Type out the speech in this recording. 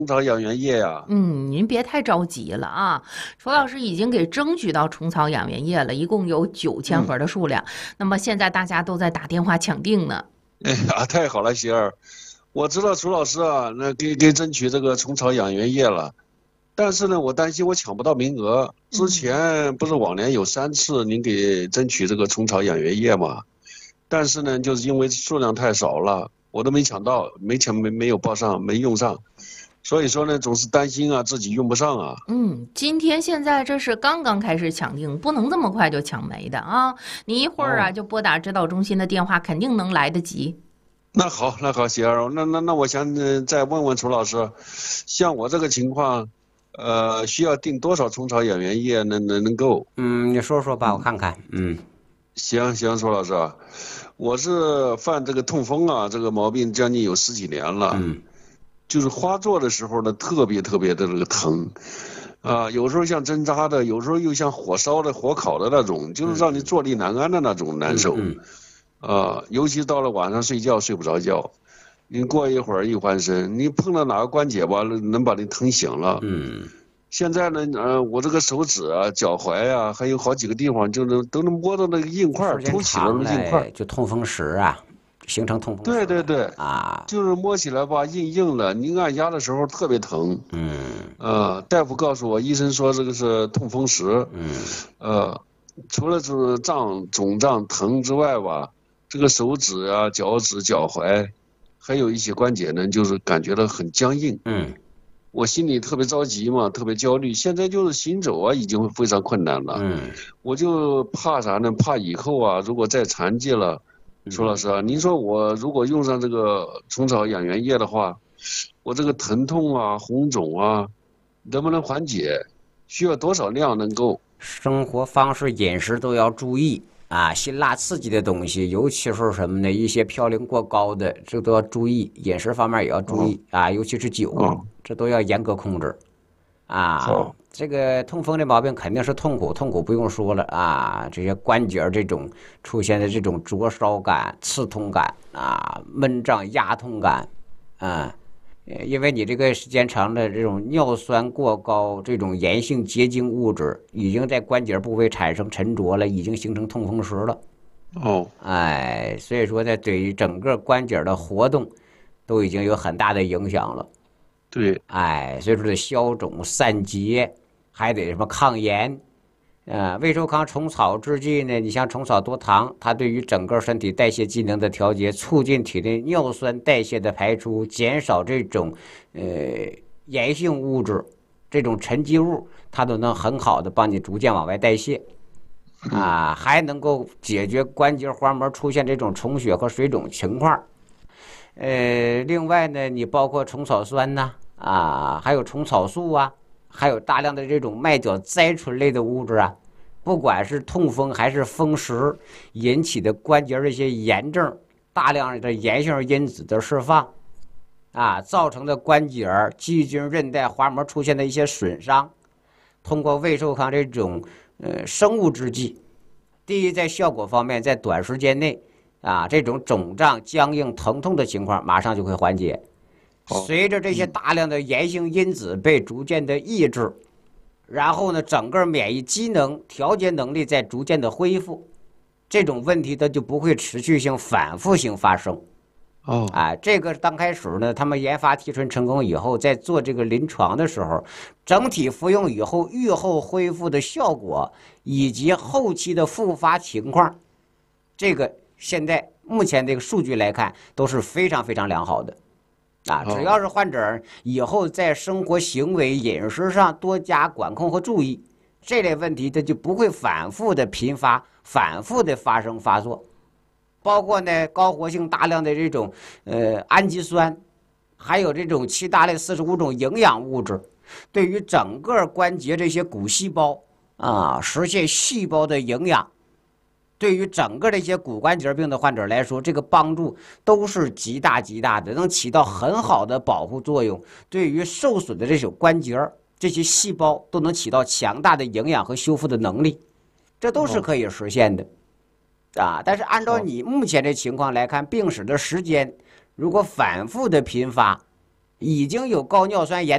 草养元液呀。 您别太着急了啊。楚老师已经给争取到虫草养元液了，一共有9000盒的数量。那么现在大家都在打电话抢订呢。 哎呀，太好了，喜儿，我知道楚老师啊，那给争取这个虫草养元液了，但是呢，我担心我抢不到名额。之嗯。 前不是往年有3次您给争取这个虫草养元液嘛？但是呢，就是因为数量太少了，我都没抢到，没有报上，没用上，所以说呢，总是担心啊自己用不上啊。 今天现在这是刚刚开始抢订，不能这么快就抢没的啊！你一会儿啊哦， 就拨打指导中心的电话，肯定能来得及。 那好，喜儿，那我想再问问楚老师，像我这个情况，需要订多少虫草养元液能够？ 你说说吧，我嗯， 看看。 行，楚老师啊，我是犯这个痛风啊，这个毛病将近有十几年了， 嗯就是发作的时候呢，特别的这个疼，啊，有时候像针扎的，有时候又像火烧的、火烤的那种，就是让你嗯坐立难安的那种难受， 嗯嗯啊，尤其到了晚上睡觉睡不着觉，你过一会儿一翻身，你碰到哪个关节吧，能把你疼醒了。 嗯， 现在呢，我这个手指啊、脚踝啊，还有好几个地方，都能摸到那个硬块儿， 时间凸起了那长个硬块儿。 了就痛风石啊，形成痛风石了对对对， 啊。 就是摸起来吧，硬的，你按压的时候特别疼。 嗯大夫告诉我，医生说这个是痛风石。 嗯呃，除了是肿胀疼之外吧，这个手指啊、脚趾、脚踝，还有一些关节呢，就是感觉到很僵硬。 嗯我心里特别着急嘛，特别焦虑。现在就是行走啊，已经非常困难了。 嗯我就怕啥呢？怕以后啊，如果再残疾了，楚老嗯。 师啊，您说我如果用上这个虫草养元液的话，我这个疼痛啊、红肿啊，能不能缓解？需要多少量能够？ 生活方式、饮食都要注意啊，辛辣刺激的东西，尤其是什么呢？一些嘌呤过高的，这都要注意。饮食方面也要注哦意啊，尤其是酒， 哦， 这都要严格控制啊。 好， 这个痛风的毛病肯定是痛苦，痛苦不用说了啊，这些关节这种出现的这种灼烧感、刺痛感啊、闷胀、压痛感啊。因为你这个时间长的这种尿酸过高，这种炎性结晶物质已经在关节部位产生沉着了，已经形成痛风石了。 哦， 哎，所以说呢，对于整个关节的活动都已经有很大的影响了。 对， 哎，所以说得消肿散结，还得什么抗炎。胃寿康虫草制剂呢，你像虫草多糖，它对于整个身体代谢机能的调节，促进体内尿酸代谢的排出，减少这种呃炎性物质、这种沉积物，它都能很好的帮你逐渐往外代谢。 嗯， 还能够解决关节滑膜出现这种充血和水肿情况。另外呢，你包括虫草酸呐，还有虫草素啊，还有大量的这种麦角甾醇类的物质啊，不管是痛风还是风湿引起的关节的一些炎症，大量的炎性因子的释放造成的关节、肌筋、韧带、滑膜出现的一些损伤，通过胃寿康这种生物制剂，第一在效果方面，在短时间内这种肿胀、僵硬、疼痛的情况马上就会缓解。 好， 随着这些嗯， 大量的炎性因子被逐渐的抑制，然后呢，整个免疫机能调节能力在逐渐的恢复，这种问题它就不会持续性、反复性发生。 哦， 这个刚开始呢，他们研发提纯成功以后，在做这个临床的时候，整体服用以后愈后恢复的效果以及后期的复发情况，这个现在目前这个数据来看都是非常非常良好的。只要哦， 是患者以后在生活行为、饮食上多加管控和注意，这类问题它就不会反复的频发、反复的发生发作。包括呢高活性大量的这种氨基酸，还有这种七大类45种营养物质，对于整个关节这些骨细胞实现细胞的营养，对于整个的一些骨关节病的患者来说，这个帮助都是极大极大的，能起到很好的保护作用。对于受损的这种关节，这些细胞都能起到强大的营养和修复的能力，这都是哦， 可以实现的。但是按照好， 你目前的情况来看，病史的时间如果反复的频发，已经有高尿酸盐。